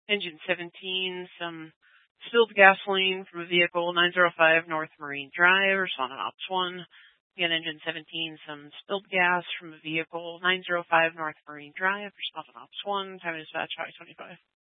Engine 17, some spilled gasoline from a vehicle, 905 North Marine Drive, responding Ops 1. Again, Engine 17, some spilled gas from a vehicle, 905 North Marine Drive, responding Ops 1. Time of dispatch, 5:25.